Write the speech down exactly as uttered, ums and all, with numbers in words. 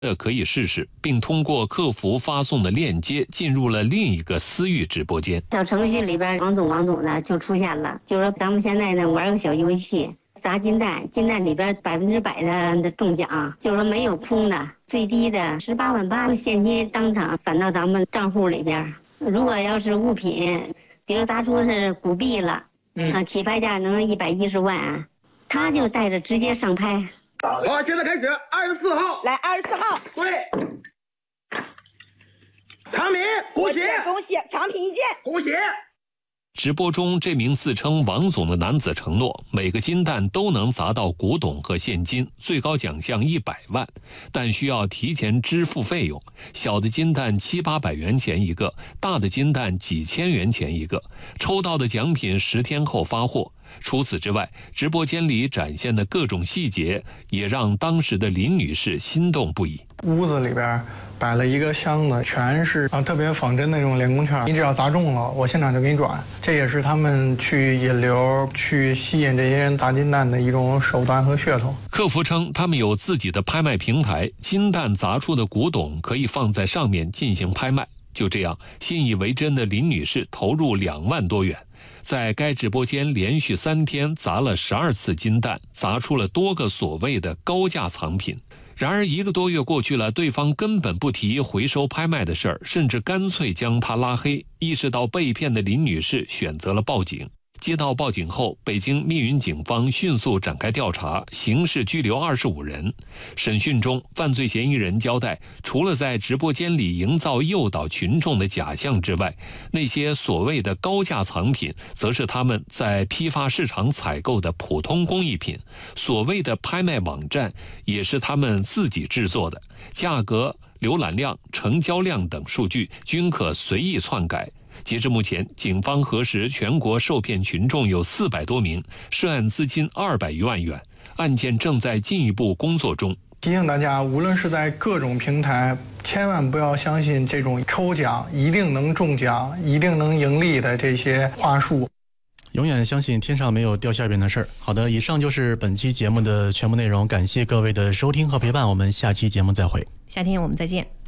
的可以试试，并通过客服发送的链接进入了另一个私域直播间。 小程序里边王总王总的就出现了，就是说咱们现在呢玩个小游戏，砸金蛋，金蛋里边百分之百的中奖，就是说没有空的，最低的十八万八，现金当场返到咱们账户里边。如果要是物品，比如砸出是古币了，嗯，啊，起拍价能一百一十万，他就带着直接上拍。 好，现在开始，二十四号， 来，二十四号， 对，长品，恭喜， 恭喜，长品一件， 恭喜。 直播中，这名自称王总的男子承诺，每个金蛋都能砸到古董和现金，最高奖项一百万，但需要提前支付费用。小的金蛋七八百元钱一个，大的金蛋几千元钱一个。抽到的奖品十天后发货。除此之外，直播间里展现的各种细节也让当时的林女士心动不已。 屋子里边摆了一个箱子，全是啊特别仿真的那种连工券，你只要砸中了，我现场就给你转。这也是他们去引流、去吸引这些人砸金蛋的一种手段和噱头。 客服称，他们有自己的拍卖平台，金蛋砸出的古董可以放在上面进行拍卖。就这样，信以为真的林女士投入两万多元。在该直播间连续三天砸了十二次金蛋，砸出了多个所谓的高价藏品。然而一个多月过去了，对方根本不提回收拍卖的事儿，甚至干脆将他拉黑。意识到被骗的林女士选择了报警。接到报警后，北京密云警方迅速展开调查，刑事拘留二十五人。审讯中，犯罪嫌疑人交代，除了在直播间里营造诱导群众的假象之外，那些所谓的高价藏品，则是他们在批发市场采购的普通工艺品。所谓的拍卖网站，也是他们自己制作的，价格、浏览量、成交量等数据均可随意篡改。截至目前，警方核实全国受骗群众有四百多名，涉案资金二百余万元，案件正在进一步工作中。 提醒大家，无论是在各种平台，千万不要相信这种抽奖一定能中奖、一定能盈利的这些话术。 永远相信天上没有掉馅饼的事儿。好的，以上就是本期节目的全部内容，感谢各位的收听和陪伴，我们下期节目再会。 夏天我们再见。